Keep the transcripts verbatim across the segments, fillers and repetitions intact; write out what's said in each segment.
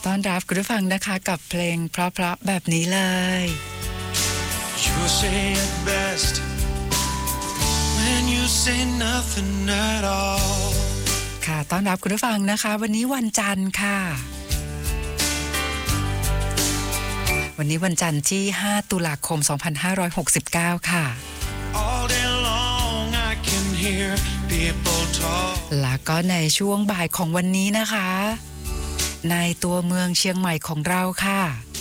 ต้อนรับคุณผู้ฟังนะคะกับเพลงเพราะๆแบบนี้เลย You say it best when you say nothing at all ค่ะต้อนรับคุณผู้ฟังนะคะวันนี้วันจันทร์ค่ะวันนี้วันจันทร์ที่ห้าตุลาคมสองพันห้าร้อยหกสิบเก้าค่ะ All day long I can hear people talk แล้วก็ในช่วงบ่ายของวันนี้นะคะในตัวเมืองเชียงใหม่ของเราค่ะ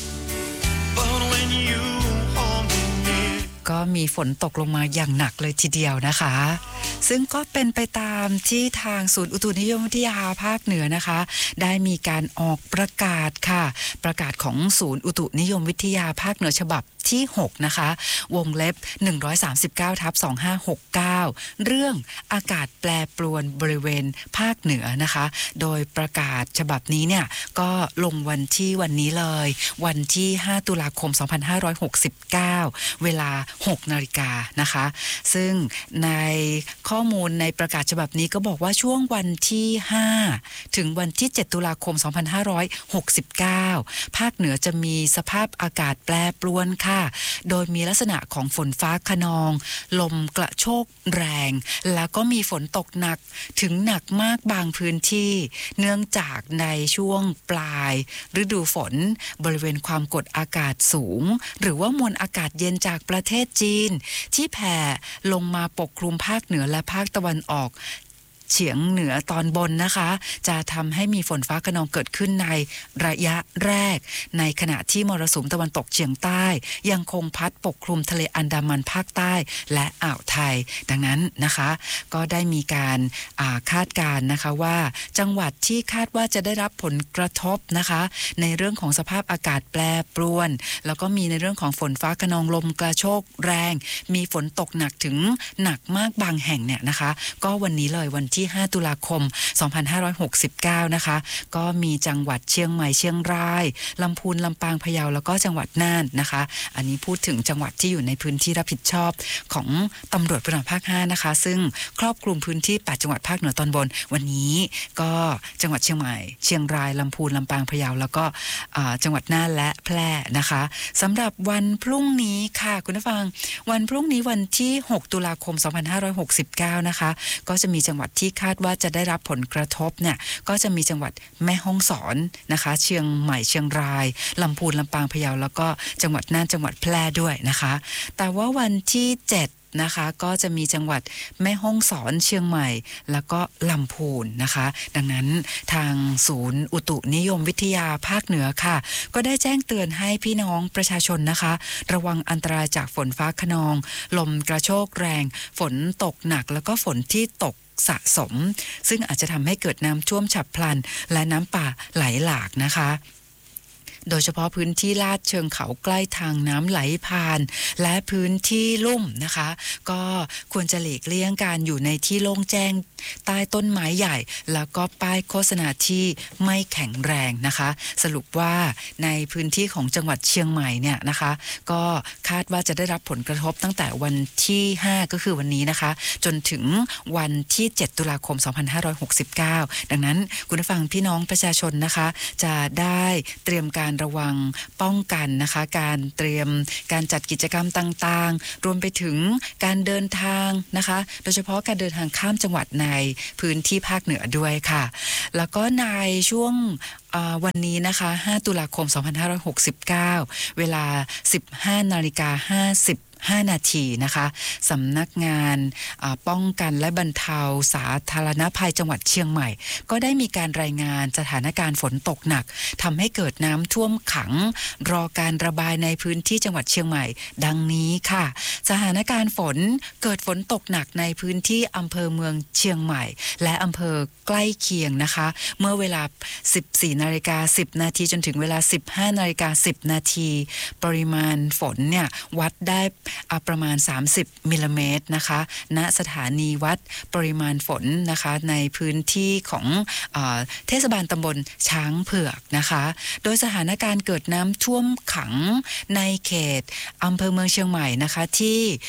But when you hold me near ก็มีฝนตกลงมาอย่างหนักเลยทีเดียวนะคะซึ่งก็เป็นไปตามที่ทางศูนย์อุตุนิยมวิทยาภาคเหนือนะคะได้มีการออกประกาศค่ะประกาศของศูนย์อุตุนิยมวิทยาภาคเหนือฉบับที่หกนะคะวงเล็บหนึ่งร้อยสามสิบเก้าทับสองห้าหกเก้าเรื่องอากาศแปรปรวนบริเวณภาคเหนือนะคะโดยประกาศฉบับนี้เนี่ยก็ลงวันที่วันนี้เลยวันที่ห้าตุลาคมสองพันห้าร้อยหกสิบเก้าเวลาหกนาฬิกานะคะซึ่งในข้อมูลในประกาศฉบับนี้ก็บอกว่าช่วงวันที่ห้าถึงวันที่เจ็ดตุลาคมสองพันห้าร้อยหกสิบเก้าภาคเหนือจะมีสภาพอากาศแปรปรวนค่ะโดยมีลักษณะของฝนฟ้าคะนองลมกระโชกแรงแล้วก็มีฝนตกหนักถึงหนักมากบางพื้นที่เนื่องจากในช่วงปลายฤดูฝนบริเวณความกดอากาศสูงหรือว่ามวลอากาศเย็นจากประเทศจีนที่แผ่ลงมาปกคลุมภาคเหนือและภาคตะวันออกเฉียงเหนือตอนบนนะคะจะทำให้มีฝนฟ้าคะนองเกิดขึ้นในระยะแรกในขณะที่มรสุมตะวันตกเฉียงใต้ยังคงพัดปกคลุมทะเลอันดามันภาคใต้และอ่าวไทยดังนั้นนะคะก็ได้มีการคาดการณ์นะคะว่าจังหวัดที่คาดว่าจะได้รับผลกระทบนะคะในเรื่องของสภาพอากาศแปรปรวนแล้วก็มีในเรื่องของฝนฟ้าคะนองลมกระโชกแรงมีฝนตกหนักถึงหนักมากบางแห่งเนี่ยนะคะก็วันนี้เลยวันที่ห้าตุลาคมสองพันห้าร้อยหกสิบเก้านะคะก็มีจังหวัดเชียงใหม่เชียงรายลำพูนลำปางพะเยาแล้วก็จังหวัดน่านนะคะอันนี้พูดถึงจังหวัดที่อยู่ในพื้นที่รับผิดชอบของตำรวจภูธรภาคห้านะคะซึ่งครอบคลุมพื้นที่แปดจังหวัดภาคเหนือตอนบนวันนี้ก็จังหวัดเชียงใหม่เชียงรายลำพูนลำปางพะเยาแล้วก็จังหวัดน่านและแพร่นะคะสำหรับวันพรุ่งนี้ค่ะคุณผู้ฟังวันพรุ่งนี้วันที่หกตุลาคมสองพันห้าร้อยหกสิบเก้านะคะก็จะมีจังหวัดที่คาดว่าจะได้รับผลกระทบเนี่ยก็จะมีจังหวัดแม่ฮ่องสอนนะคะเชียงใหม่เชียงรายลำพูนลำปางพะเยาแล้วก็จังหวัดน่านจังหวัดแพร่ด้วยนะคะแต่ว่าวันที่เจ็ดนะคะก็จะมีจังหวัดแม่ฮ่องสอนเชียงใหม่แล้วก็ลำพูนนะคะดังนั้นทางศูนย์อุตุนิยมวิทยาภาคเหนือค่ะก็ได้แจ้งเตือนให้พี่น้องประชาชนนะคะระวังอันตรายจากฝนฟ้าคะนองลมกระโชกแรงฝนตกหนักแล้วก็ฝนที่ตกสะสมซึ่งอาจจะทำให้เกิดน้ำท่วมฉับพลันและน้ำป่าไหลหลากนะคะโดยเฉพาะพื้นที่ลาดเชิงเขาใกล้ทางน้ำไหลผ่านและพื้นที่ลุ่มนะคะก็ควรจะหลีกเลี่ยงการอยู่ในที่โล่งแจ้งใต้ต้นไม้ใหญ่แล้วก็ป้ายโฆษณาที่ไม่แข็งแรงนะคะสรุปว่าในพื้นที่ของจังหวัดเชียงใหม่เนี่ยนะคะก็คาดว่าจะได้รับผลกระทบตั้งแต่วันที่ห้าก็คือวันนี้นะคะจนถึงวันที่เจ็ดตุลาคมสองพันห้าร้อยหกสิบเก้าดังนั้นคุณผู้ฟังพี่น้องประชาชนนะคะจะได้เตรียมการระวังป้องกันนะคะการเตรียมการจัดกิจกรรมต่างๆรวมไปถึงการเดินทางนะคะโดยเฉพาะการเดินทางข้ามจังหวัดในพื้นที่ภาคเหนือด้วยค่ะแล้วก็ในช่วงวันนี้นะคะห้าตุลาคมสองพันห้าร้อยหกสิบเก้าเวลา สิบห้านาฬิกาห้าสิบห้านาทีนะคะสำนักงานป้องกันและบรรเทาสาธารณภัยจังหวัดเชียงใหม่ก็ได้มีการรายงานสถานการณ์ฝนตกหนักทำให้เกิดน้ำท่วมขังรอการระบายในพื้นที่จังหวัดเชียงใหม่ดังนี้ค่ะสถานการณ์ฝนเกิดฝนตกหนักในพื้นที่อำเภอเมืองเชียงใหม่และอำเภอใกล้เคียงนะคะเมื่อเวลา สิบสี่นาฬิกาสิบนาทีจนถึงเวลา สิบห้านาฬิกาสิบนาทีปริมาณฝนเนี่ยวัดได้ประมาณสามสิบมิลลิเมตรนะคะณสถานีวัดปริมาณฝนนะคะในพื้นที่ของเอ่อเทศบาลตำบลช้างเผือกนะคะโดยสถานการณ์เกิดน้ำท่วมขังในเขตอำเภอเมืองเชียงใหม่นะคะที่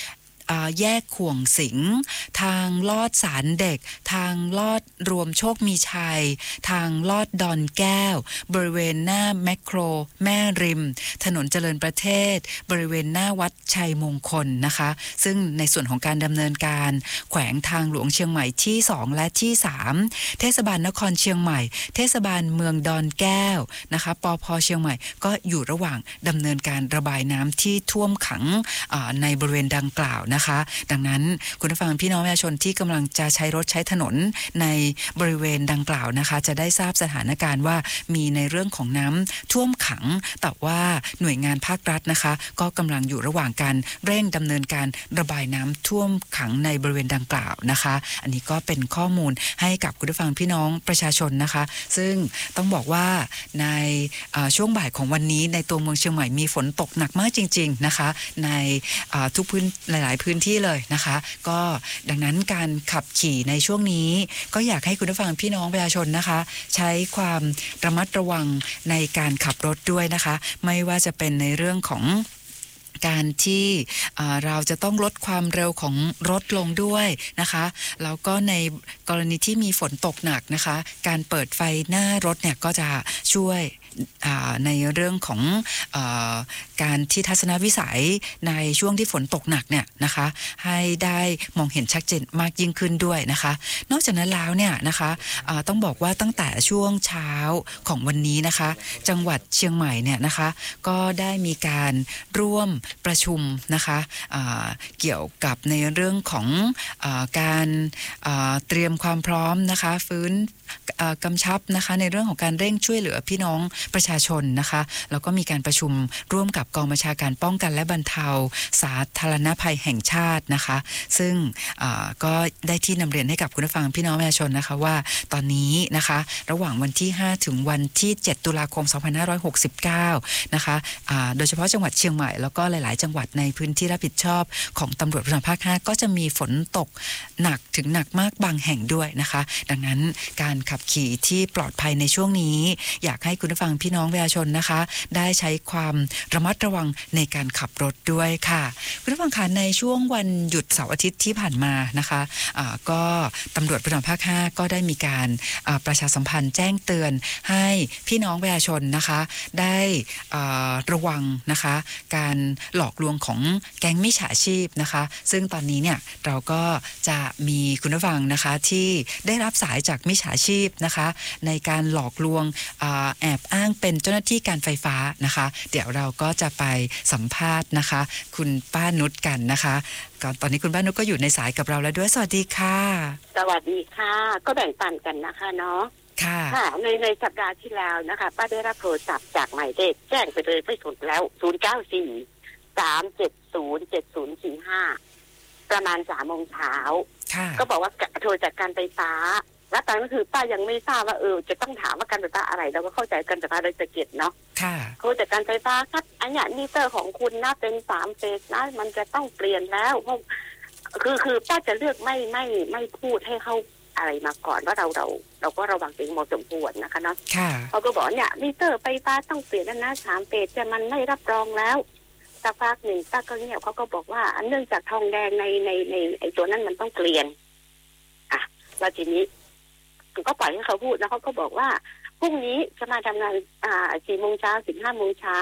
แยกข่วงสิงทางลอดสารเด็กทางลอดรวมโชคมีชัยทางลอดดอนแก้วบริเวณหน้าแมคโครแม่ริมถนนเจริญประเทศบริเวณหน้าวัดชัยมงคลนะคะซึ่งในส่วนของการดำเนินการแขวงทางหลวงเชียงใหม่ที่สองและที่สามเทศบาลนครเชียงใหม่เทศบาลเมืองดอนแก้วนะคะปภ.เชียงใหม่ก็อยู่ระหว่างดำเนินการระบายน้ำที่ท่วมขังในบริเวณดังกล่าวนะคะดังนั้นคุณผู้ฟังพี่น้องประชาชนที่กำลังจะใช้รถใช้ถนนในบริเวณดังกล่าวนะคะจะได้ทราบสถานการณ์ว่ามีในเรื่องของน้ำท่วมขังแต่ว่าหน่วยงานภาครัฐนะคะก็กำลังอยู่ระหว่างการเร่งดำเนินการระบายน้ำท่วมขังในบริเวณดังกล่าวนะคะอันนี้ก็เป็นข้อมูลให้กับคุณผู้ฟังพี่น้องประชาชนนะคะซึ่งต้องบอกว่าในช่วงบ่ายของวันนี้ในตัวเมืองเชียงใหม่มีฝนตกหนักมากจริงๆนะคะในทุกพื้นหลายๆพื้นที่เลยนะคะก็ดังนั้นการขับขี่ในช่วงนี้ก็อยากให้คุณผู้ฟังพี่น้องประชาชนนะคะใช้ความระมัดระวังในการขับรถด้วยนะคะไม่ว่าจะเป็นในเรื่องของการที่เราจะต้องลดความเร็วของรถลงด้วยนะคะแล้วก็ในกรณีที่มีฝนตกหนักนะคะการเปิดไฟหน้ารถเนี่ยก็จะช่วยในเรื่องของเออการที่ทัศนวิสัยในช่วงที่ฝนตกหนักเนี่ยนะคะให้ได้มองเห็นชัดเจนมากยิ่งขึ้นด้วยนะคะนอกจากนั้นแล้วเนี่ยนะคะต้องบอกว่าตั้งแต่ช่วงเช้าของวันนี้นะคะจังหวัดเชียงใหม่เนี่ยนะคะก็ได้มีการร่วมประชุมนะคะเกี่ยวกับในเรื่องของการเตรียมความพร้อมนะคะฟื้นกำชับนะคะในเรื่องของการเร่งช่วยเหลือพี่น้องประชาชนนะคะแล้วก็มีการประชุมร่วมกับกองบัญชาการป้องกันและบรรเทาสาธารณภัยแห่งชาตินะคะซึ่งก็ได้ที่นำเรียนให้กับคุณผู้ฟังพี่น้องประชาชนนะคะว่าตอนนี้นะคะระหว่างวันที่ห้าถึงวันที่เจ็ดตุลาคมสองพันห้าร้อยหกสิบเก้านะคะโดยเฉพาะจังหวัดเชียงใหม่แล้วก็หลายๆจังหวัดในพื้นที่รับผิดชอบของตำรวจภูธรภาคห้าก็จะมีฝนตกหนักถึงหนักมากบางแห่งด้วยนะคะดังนั้นการขับขี่ที่ปลอดภัยในช่วงนี้อยากให้คุณผู้ฟังพี่น้องประชาชนนะคะได้ใช้ความระมัดระวังในการขับรถด้วยค่ะคุณผู้ฟังคะในช่วงวันหยุดเสาร์อาทิตย์ที่ผ่านมานะคะะก็ตำรวจภูธรภาคห้าก็ได้มีการประชาสัมพันธ์แจ้งเตือนให้พี่น้องประชาชนนะคะได้ระวังนะคะการหลอกลวงของแก๊งมิจฉาชีพนะคะซึ่งตอนนี้เนี่ยเราก็จะมีคุณผู้ฟังนะคะที่ได้รับสายจากมิจฉาชีพนะคะในการหลอกลวงแอบอ้างเป็นเจ้าหน้าที่การไฟฟ้านะคะเดี๋ยวเราก็จะไปสัมภาษณ์นะคะคุณป้านุชกันนะคะก่อนตอนนี้คุณป้านุชก็อยู่ในสายกับเราแล้วด้วยสวัสดีค่ะสวัสดีค่ะก็แบ่งปันกันนะคะเนาะค่ะค่ะในในสัปดาห์ที่แล้วนะคะป้าได้รับโทรศัพท์จากหมายเลขแจ้งไปเลยไม่ถูกแล้วศูนย์ เก้า สี่ สาม เจ็ด ศูนย์ เจ็ด ศูนย์ สี่ ห้าประมาณสามโมงเช้าก็บอกว่าโทรจากการไฟฟ้าแล้วตอนนั้นคือป้ายังไม่ทราบว่าเออจะต้องถามว่าการไฟฟ้าอะไรเราก็เข้าใจการไฟฟ้าโดยสะเก็ดเนาะโทรจากการไฟฟ้าครับอันนี้มิเตอร์ของคุณน่าเป็นสามเฟสนะมันจะต้องเปลี่ยนแล้วเพราะคือคือป้าจะเลือกไม่ไม่ไม่พูดให้เขาอะไรมาก่อนว่าเราเราเราก็ระวังตัวเองพอสมควรนะคะเนาะเขาก็บอกเนี่ยมิเตอร์ไฟฟ้าต้องเปลี่ยนแล้วนะสามเฟสแต่มันไม่รับรองแล้วสักพักหนึ่งป้าก็เงียบเขาก็บอกว่าเนื่องจากทองแดงในในในไอ้ตัวนั้นมันต้องเปลี่ยนอ่ะแล้วทีนี้ก็ปล่อยให้เขาพูดแล้วเขาก็บอกว่าพรุ่งนี้จะมาทำงานอ่าสี่โมงเช้าถึงห้าโมงเช้า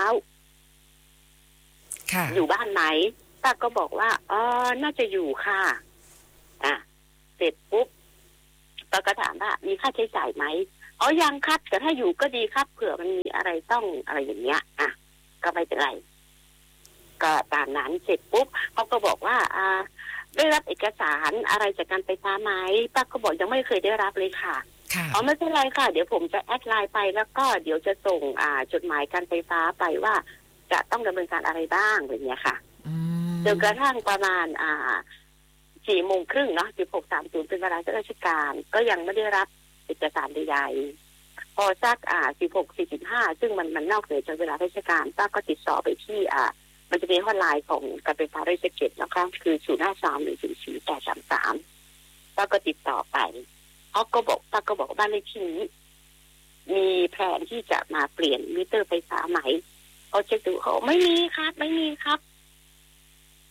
อยู่บ้านไหมป้าก็บอกว่าอ๋อน่าจะอยู่ค่ะอ่ะเสร็จปุ๊บป้าก็ถามว่ามีค่าใช้จ่ายไหมอ๋อยังครับแต่ถ้าอยู่ก็ดีครับเผื่อมันมีอะไรต้องอะไรอย่างเงี้ยอ่ะก็ไม่เป็นไรก็ตามนั้นเสร็จปุ๊บเขาก็บอกว่าอ่าได้รับเอกสารอะไรจากการไฟฟ้าไหมป้าก็บอกยังไม่เคยได้รับเลยค่ะอ๋อไม่เป็นไรค่ะเดี๋ยวผมจะแอดไลน์ไปแล้วก็เดี๋ยวจะส่งอ่าจดหมายการไฟฟ้าไปว่าจะต้องดำเนินการอะไรบ้างแบบนี้ค่ะจนกระทั่งประมาณอ่าสี่โมงครึ่งเนาะสิบหกสามศูนย์เป็นเวลาราชการก็ยังไม่ได้รับเอกสารใดๆพอสักอ่าสิบหกสี่สิบห้าซึ่งมันมันนอกเหนือจากเวลาราชการป้าก็ติดต่อไปที่อ่ามันจะมีฮอตไลน์ของการไฟฟ้าราชการนะคะคือศูนย์ห้าสามหนึ่งสี่สี่แปดสามสามป้าก็ติดต่อไปเขาก็บอกป้าก็บอกบ้านเลขที่นี้มีแผนที่จะมาเปลี่ยนมิเตอร์ไฟฟ้าไหมเขาเช็คดูเขาไม่มีครับไม่มีครับ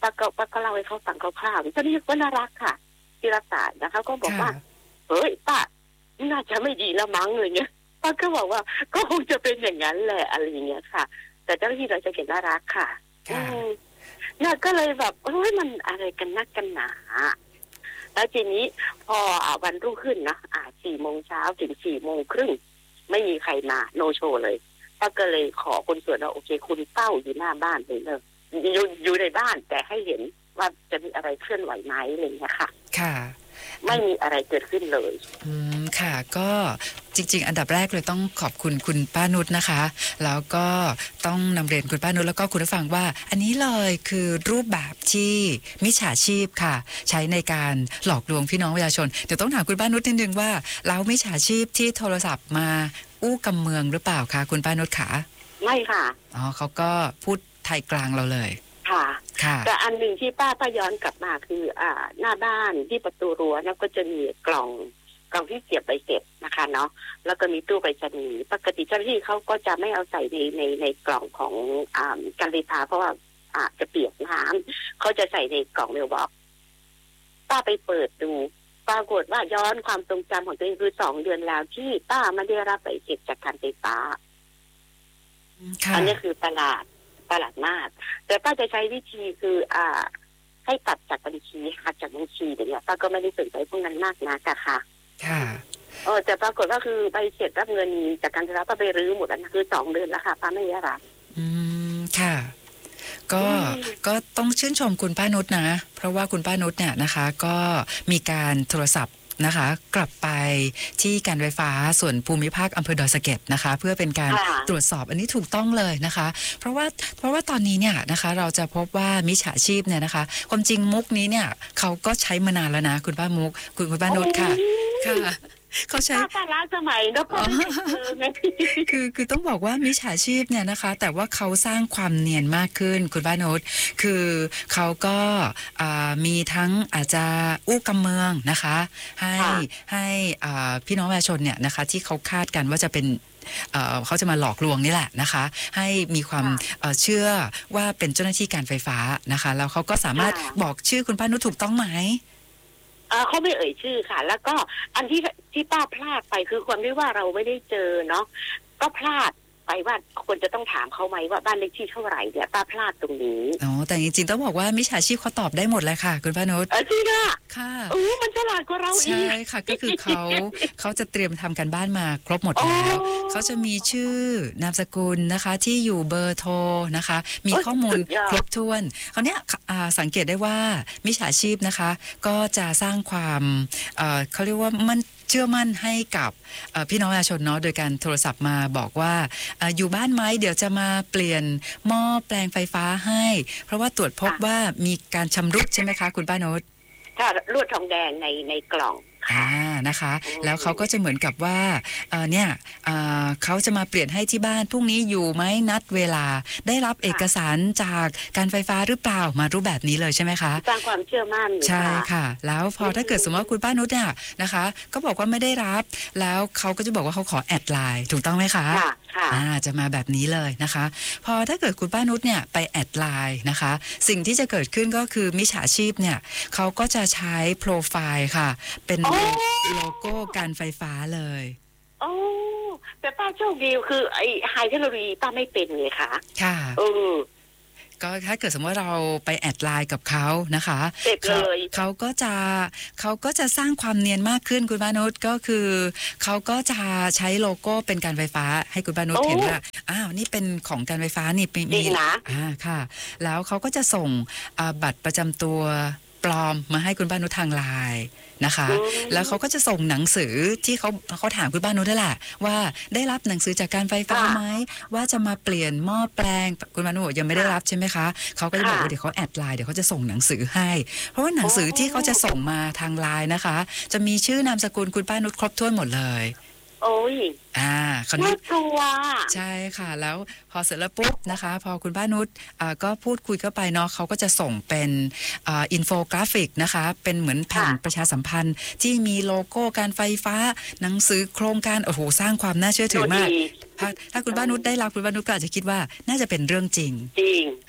ป้าก็ป้าก็เล่าให้เขาฟังคร่าวๆเจ้าหน้าที่ก็น่ารักค่ะที่รับสายนะคะก็บอกว่าเฮ้ยป้าน่าจะไม่ดีแล้วมั้งเลยเนี่ยป้าก็บอกว่าก็คงจะเป็นอย่างนั้นแหละอะไรอย่างเงี้ยค่ะแต่เจ้าหน้าที่เราจะเห็นน่ารักค่ะน่าก็เลยแบบเฮ้ยมันอะไรกันนักกันหนาแล้วทีนี้พอวันรุ่งขึ้นนะอ่าสี่โมงเช้าถึงสี่โมงครึ่งไม่มีใครมาโนโชว์เลยป้าก็เลยขอคนส่วนว่าโอเคคุณเฝ้าอยู่หน้าบ้านเลยเนอะอยู่อยู่ในบ้านแต่ให้เห็นว่าจะมีอะไรเคลื่อนไหวไหมอะไรอย่างเงี้ยค่ะค่ะไม่มีอะไรเกิดขึ้นเลยอืมค่ะก็จริงๆอันดับแรกเลยต้องขอบคุณคุณป้านุชนะคะแล้วก็ต้องนำเรียนคุณป้านุชแล้วก็คุณผู้ฟังว่าอันนี้เลยคือรูปแบบที่มิจฉาชีพค่ะใช้ในการหลอกลวงพี่น้องประชาชนเดี๋ยวต้องถามคุณป้านุชนิดนึงว่าแล้วมิจฉาชีพที่โทรศัพท์มาอู้กำเมืองหรือเปล่าคะคุณป้านุชขาไม่ค่ะอ๋อเขาก็พูดไทยกลางเราเลยค่ะแต่อันหนึ่งที่ป้าป้าย้อนกลับมาคืออ่าหน้าบ้านที่ประตูรั้วนะก็จะมีกล่องกล่องที่เสียบใบเสร็จนะคะเนาะแล้วก็มีตู้ไปรษณีย์ปกติเจ้าหน้าที่เขาก็จะไม่เอาใส่ในในในกล่องของอ่าการไฟฟ้าเพราะว่าอาจจะเปียกน้ำเขาจะใส่ในกล่องเมลบ็อกซ์ป้าไปเปิดดูปรากฏว่าย้อนความทรงจำของตัวเองคือสองเดือนแล้วที่ป้าไม่ได้รับใบเสร็จจากการไฟฟ้าอันนี้คือประหลาดประหลาดมากแต่ป้าจะใช้วิธีคืออ่าให้ตัดจากบัญชีหักจากบัญชีอย่างเงี้ยป้าก็ไม่ได้สนใจพวกนั้นมากนักอะค่ะค่ะเออแต่ปรากฏว่าคือใบเสร็จรับเงินจากการไฟฟ้าป้าไปรื้อหมดแล้วนะคือสองเดือนแล้วค่ะป้าไม่ได้รับอืมค่ะก็ก็ต้องชื่นชมคุณป้านุชนะเพราะว่าคุณป้านุชเนี่ยนะคะก็มีการโทรศัพท์นะคะกลับไปที่การไฟฟ้าส่วนภูมิภาคอำเภอดอยสะเก็ดนะคะเพื่อเป็นการตรวจสอบอันนี้ถูกต้องเลยนะคะเพราะว่าเพราะว่าตอนนี้เนี่ยนะคะเราจะพบว่ามิจฉาชีพเนี่ยนะคะความจริงมุกนี้เนี่ยเขาก็ใช้มานานแล้วนะคุณป้ามุกคุณคุณป้านุชค่ะค่ะเขาใช้ป้าล้าสมัยนะพ่อคือคือต้องบอกว่ามิจฉาชีพเนี่ยนะคะแต่ว่าเขาสร้างความเนียนมากขึ้นคุณป้านุชคือเขาก็มีทั้งอาจจะอู้กำเมืองนะคะให้ให้พี่น้องประชาชนเนี่ยนะคะที่เขาคาดกันว่าจะเป็นเขาจะมาหลอกลวงนี่แหละนะคะให้มีความเชื่อว่าเป็นเจ้าหน้าที่การไฟฟ้านะคะแล้วเขาก็สามารถบอกชื่อคุณป้านุชถูกต้องไหมเขาไม่เอ่ยชื่อค่ะแล้วก็อันที่ที่ป้าพลาดไปคือความที่ว่าเราไม่ได้เจอเนาะก็พลาดไปว่าควรจะต้องถามเขาไหมว่าบ้านเลขที่เท่าไหร่เนี่ยป้าพลาดตรงนี้อ๋อแต่จริงๆต้องบอกว่ามิจฉาชีพเขาตอบได้หมดเลยค่ะคุณป้านุชเออจริงอ่ะค่ะโอ้มันฉลาดกว่าเราอีกใช่ค่ะก็คือเขาเขาจะเตรียมทำกันบ้านมาครบหมดแล้วเขาจะมีชื่อนามสกุลนะคะที่อยู่เบอร์โทรนะคะมีข้อมูลครบถ้วนเขาเนี้ยสังเกตได้ว่ามิจฉาชีพนะคะก็จะสร้างความเขาเรียกว่ามันเชื่อมั่นให้กับพี่น้องประชาชนเนาะโดยการโทรศัพท์มาบอกว่าอยู่บ้านไหมเดี๋ยวจะมาเปลี่ยนหม้อแปลงไฟฟ้าให้เพราะว่าตรวจพบว่ามีการชำรุดใช่ไหมคะคุณป้าโนตค่ะลวดทองแดงในในกล่องอ่านะคะแล้วเขาก็จะเหมือนกับว่าเอ่อเนี่ยเอ่อเขาจะมาเปลี่ยนให้ที่บ้านพรุ่งนี้อยู่ไหมนัดเวลาได้รับเอกสารจากการไฟฟ้าหรือเปล่ามารูปแบบนี้เลยใช่ไหมคะสร้างความเชื่อมั่นใช่ค่ะแล้วพอถ้าเกิดสมมติว่าคุณป้านุชเนี่ยนะคะก็บอกว่าไม่ได้รับแล้วเขาก็จะบอกว่าเขาขอแอดไลน์ถูกต้องไหมคะค่ะอ่าจะมาแบบนี้เลยนะคะพอถ้าเกิดคุณป้านุชเนี่ยไปแอดไลน์นะคะสิ่งที่จะเกิดขึ้นก็คือมิจฉาชีพเนี่ยเขาก็จะใช้โปรไฟล์ค่ะเป็นโลโก้การไฟฟ้าเลยโอ้แต่ป้าโชคดีคือไอ้ไฮเทคโนโลยีป้าไม่เป็นไงคะค่ะเออก็ถ้าเกิดสมมติว่าเราไปแอดไลน์กับเขานะคะเสร็จเลยเขาก็จะเขาก็จะสร้างความเนียนมากขึ้นคุณป้านุชก็คือเขาก็จะใช้โลโก้เป็นการไฟฟ้าให้คุณป้านุชเห็นว่าอ้าวนี่เป็นของการไฟฟ้านี่มีนะอ่าค่ะแล้วเขาก็จะส่งบัตรประจำตัวปลอมมาให้คุณป้านุชทางไลน์นะคะแล้วเขาก็จะส่งหนังสือที่เขาเขาถามคุณป้านุชนั่นแหละว่าได้รับหนังสือจากการไฟฟ้าไหมว่าจะมาเปลี่ยนหม้อแปลงคุณป้านุชยังไม่ได้รับใช่ไหมคะเขาก็จะบอกว่าเดี๋ยวเขาแอดไลน์เดี๋ยวเขาจะส่งหนังสือให้เพราะว่าหนังสือที่เขาจะส่งมาทางไลน์นะคะจะมีชื่อนามสกุลคุณป้านุชครบถ้วนหมดเลยโอ้ยอ่าคนนี้กลัวใช่ค่ะแล้วพอเสร็จแล้วปุ๊บนะคะพอคุณป้านุชอ่าก็พูดคุยเข้าไปเนาะเขาก็จะส่งเป็นอ่าอินโฟกราฟิกนะคะเป็นเหมือนแผ่นประชาสัมพันธ์ที่มีโลโก้การไฟฟ้าหนังสือโครงการโอ้โหสร้างความน่าเชื่อถือมากถ้าถ้าคุณป้านุชได้รับคุณป้านุชก็อาจจะคิดว่าน่าจะเป็นเรื่องจริงจริง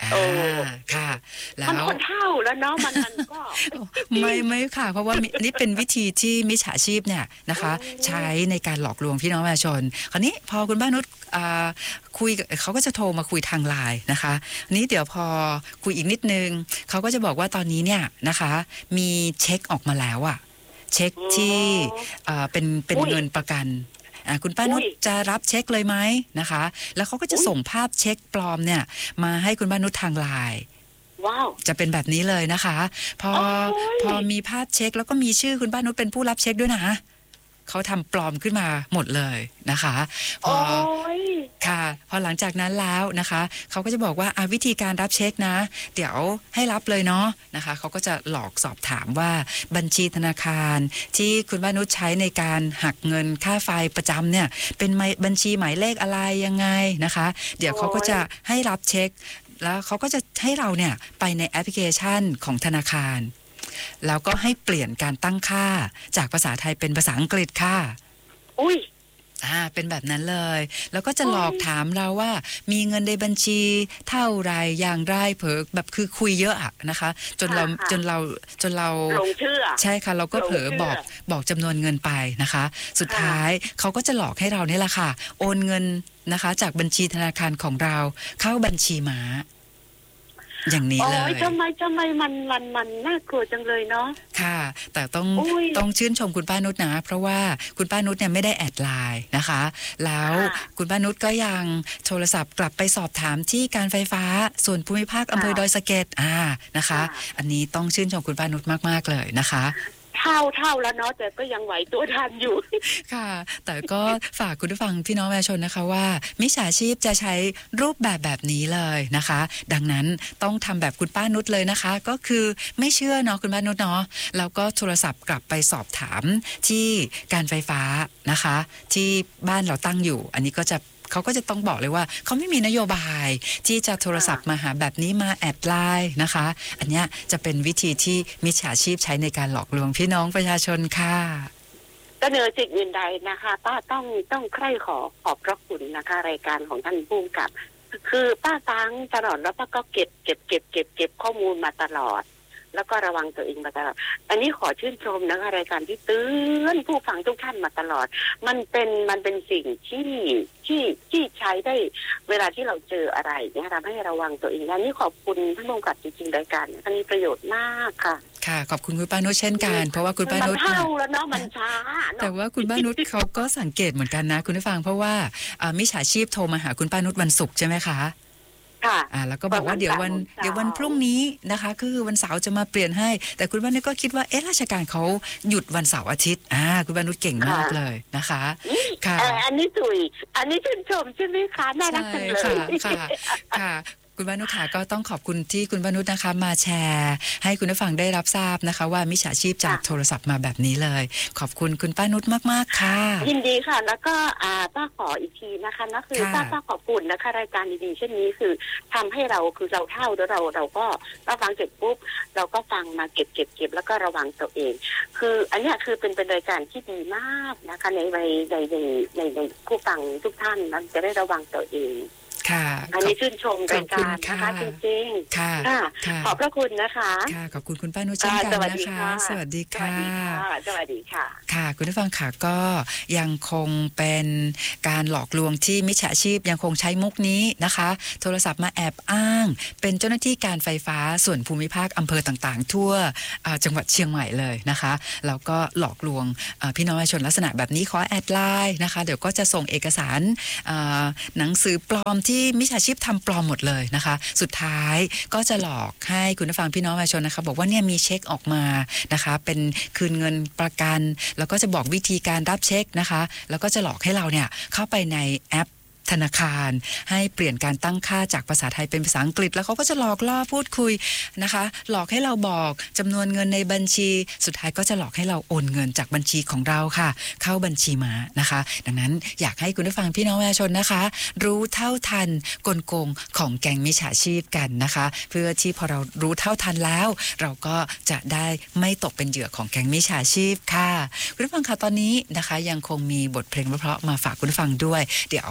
อ่าโอ้ค่ะ แล้มันวคนเท่าแล้วเนาะมันมันก็ไม่ไม่ค่ะ เพราะว่ามินี่เป็นวิธีที่มิจฉาชีพเนี่ยนะคะโอ้ใช้ในการหลอกลวงพี่น้องประชาชน คราวนี้พอคุณป้านุชอ่าคุยกับเขาก็จะโทรมาคุยทางไลน์นะคะอันนี้เดี๋ยวพอคุยอีกนิดนึงเขาก็จะบอกว่าตอนนี้เนี่ยนะคะ มีเช็คออกมาแล้วอะเช็คที่อ่าเป็นเป็นอุ้ยเงินประกันอ่าคุณป้านุชอุ้ยจะรับเช็คเลยไหมนะคะ แล้วเขาก็จะอุ้ยส่งภาพเช็คปลอมเนี่ยมาให้คุณป้านุชทางไลน์ว้าวจะเป็นแบบนี้เลยนะคะ พอโอ้ยพอมีภาพเช็คแล้วก็มีชื่อคุณป้านุชเป็นผู้รับเช็คด้วยนะเขาทำปลอมขึ้นมาหมดเลยนะคะพโอ้อย ค่ะ พอหลังจากนั้นแล้วนะคะเขาก็จะบอกว่าอ่ะวิธีการรับเช็คนะ เดี๋ยวให้รับเลยเนาะนะคะเขาก็จะหลอกสอบถามว่าบัญชีธนาคาร ที่คุณป้านุชใช้ในการหักเงินค่าไฟประจำเนี่ยเป็นไมบัญชีหมายเลขอะไรยังไงนะคะ เดี๋ยวเขาก็จะให้รับเช็ค แล้วเขาก็จะให้เราเนี่ยไปในแอปพลิเคชันของธนาคาร แล้วก็ให้เปลี่ยนการตั้งค่าจากภาษาไทยเป็นภาษาอังกฤษค่ะอุ้ยอ่าเป็นแบบนั้นเลย แล้วก็จะโอ้ยหลอกถามเราว่ามีเงินในบัญชีเท่าไรอย่างไรเผลอแบบคือคุยเยอะอะนะคะ จนเราค่ะค่ะจนเราจนเราหลงเชื่อใช่ค่ะ เราก็เผลอหลงเชื่อบอกบอกจำนวนเงินไปนะคะ สุดค่ะท้ายเขาก็จะหลอกให้เราเนี่ยแหละค่ะ โอนเงินนะคะ จากบัญชีธนาคารของเราเข้าบัญชีม้า อย่างนี้โอ้เลยยทำไมทำไมมันมันมันน่ากลัวจังเลยเนาะค่ะ แต่ต้องอุ้ยต้องชื่นชมคุณป้านุชนะ เพราะว่าคุณป้านุชเนี่ยไม่ได้แอดไลน์นะคะ แล้วค่ะคุณป้านุชก็ยังโทรศัพท์กลับไปสอบถามที่การไฟฟ้าส่วนภูมิภาคอำเภอค่ะดอยสะเก็ดอ่านะคะค่ะอันนี้ต้องชื่นชมคุณป้านุชมากๆเลยนะคะเท่าเท่าแล้วเนาะแต่ก็ยังไหวตัวทันอยู่ค่ะ แต่ก็ฝากคุณผู้ฟังพี่น้องประชาชนนะคะว่ามิจฉาชีพจะใช้รูปแบบแบบนี้เลยนะคะ ดังนั้นต้องทำแบบคุณป้านุชเลยนะคะ ก็คือไม่เชื่อเนาะคุณป้านุชเนาะแล้วก็โทรศัพท์กลับไปสอบถามที่การไฟฟ้านะคะ ที่บ้านเราตั้งอยู่ อันนี้ก็จะเขาก็จะต้องบอกเลยว่าเขาไม่มีนโยบายที่จะโทรศัพท์มาหาแบบนี้มาแอดไลน์นะคะ อันเนี้ยจะเป็นวิธีที่มิจฉาชีพใช้ในการหลอกลวงพี่น้องประชาชนค่ะก็เหนือสิ่งอื่นใดนะคะ ป้าต้องต้องใคร่ขอขอบพระคุณนะคะ รายการของท่านผู้กำกับ คือป้าฟังตลอดแล้วป้าก็เก็บเก็บเก็บเก็บเก็บข้อมูลมาตลอด แล้วก็ระวังตัวเองมาตลอด อันนี้ขอชื่นชมนะคะรายการที่เตือนผู้ฟังทุกท่านมาตลอด มันเป็นมันเป็นสิ่งที่ที่ที่ใช้ได้เวลาที่เราเจออะไรเนี่ยทำให้ระวังตัวเองและนี่ขอบคุณท่านผู้กำกับจริงๆรายการนี้มีประโยชน์มากค่ะค่ะขอบคุณคุณป้านุชเช่นกันเพราะว่าคุณป้านุชมันเนี่ยเท่าแล้วเนาะมันช้าเนอะแต่ว่าคุณป้านุชเขาก็สังเกตเหมือนกันนะคุณผู้ฟังเพราะว่าอ่ามิจฉาชีพโทรมาหาคุณป้านุชวันศุกร์ใช่ไหมคะค่ะอ่าแล้วก็บอกว่าประมาณเดี๋ยววันสามโมงเช้าเดี๋ยววันพรุ่งนี้นะคะคือวันเสาร์จะมาเปลี่ยนให้ แต่คุณป้านุชก็คิดว่าเอ๊ะราชการเขาหยุดวันเสาร์อาทิตย์อ่าคุณป้านุชเก่งมากเลยนะคะค่ะเอ่ออันนี้สุยอันนี้ชื่นชมใช่ไหมคะน่ารักจังเลยใช่ค่ะค่ะค่ะคุณป้านุชค่ะก็ต้องขอบคุณที่คุณป้านุชนะคะมาแชร์ ให้คุณผู้ฟังได้รับทราบนะคะ ว่ามิจฉาชีพจะค่ะโทรศัพท์มาแบบนี้เลย ขอบคุณคุณป้านุชมากๆค่ะยินดีค่ะ แล้วก็อ่าป้าขออีกทีนะคะนั่นคือค่ะป้าป้าขอบคุณนะคะ รายการดีๆเช่นนี้คือทำให้เราคือเราเท่าแล้วเราเราก็เราฟังเสร็จปุ๊บเราก็ฟังมาเก็บเก็บเก็บแล้วก็ระวังตัวเอง คืออันเนี้ยคือเป็นเป็นรายการที่ดีมากนะคะในในในในในในผู้ฟังทุกท่านนั้นจะได้ระวังตัวเองค่ะอันนี้ชื่นชมรายการขอบคุณนะคะค่ะจริงค่ะๆค่ะค่ะขอบพระคุณนะคะค่ะขอบคุณคุณป้านุชเช่นกันสวัสนะดีคะค่ะสวัสดีสค่ะวัสดีค่ะสวัสดีค่ะค่ะคุณผู้ฟังค่ะก็ยังคงเป็นการหลอกลวงที่มิจฉาชีพยังคงใช้มุกนี้นะคะ โทรศัพท์มาแอบอ้าง เป็นเจ้าหน้าที่การไฟฟ้าส่วนภูมิภาคอำเภอต่างๆ ทั่วอ่าจังหวัดเชียงใหม่เลยนะคะแล้วก็หลอกลวงอ่าพี่น้องประชาชนลักษณะแบบนี้ขอแอดไลน์นะคะเดี๋ยวก็จะส่งเอกสารอ่าหนังสือปลอมที่มิจฉาชีพทำปลอมหมดเลยนะคะ สุดท้ายก็จะหลอกให้คุณผู้ฟังพี่น้องประชาชนนะคะบอกว่าเนี่ยมีเช็คออกมานะคะเป็นคืนเงินประกัน แล้วก็จะบอกวิธีการรับเช็คนะคะแล้วก็จะหลอกให้เราเนี่ยเข้าไปในแอปธนาคารให้เปลี่ยนการตั้งค่าจากภาษาไทยเป็นภาษาอังกฤษแล้วเขาก็จะหลอกล่อพูดคุยนะคะหลอกให้เราบอกจำนวนเงินในบัญชีสุดท้ายก็จะหลอกให้เราโอนเงินจากบัญชีของเราค่ะเข้าบัญชีมานะคะดังนั้นอยากให้คุณผู้ฟังพี่น้องประชาชนนะคะรู้เท่าทันกลโกงของแก๊งมิจฉาชีพกันนะคะเพื่อที่พอเรารู้เท่าทันแล้วเราก็จะได้ไม่ตกเป็นเหยื่อของแก๊งมิจฉาชีพค่ะคุณผู้ฟังค่ะตอนนี้นะคะยังคงมีบทเพลงเพราะๆมาฝากคุณผู้ฟังด้วยเดี๋ยว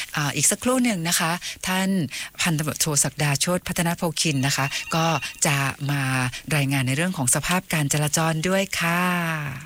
อ่าอีกสักครู่หนึ่งนะคะท่านพันตำรวจโทศักดาโชติพัฒนโภคินนะคะก็จะมารายงานในเรื่องของสภาพการจราจรด้วยค่ะ